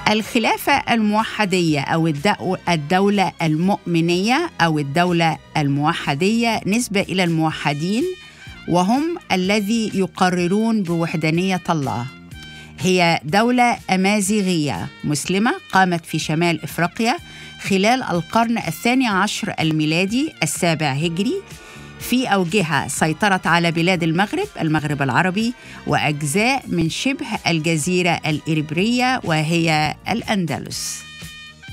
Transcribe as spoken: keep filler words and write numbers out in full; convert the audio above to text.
الخلافة الموحدية أو الدولة المؤمنية أو الدولة الموحدية نسبة إلى الموحدين، وهم الذي يقررون بوحدانية الله. هي دولة أمازيغية مسلمة قامت في شمال إفريقيا خلال القرن الثاني عشر الميلادي السابع هجري. في أوجها سيطرت على بلاد المغرب المغرب العربي وأجزاء من شبه الجزيرة الإيبيرية وهي الأندلس.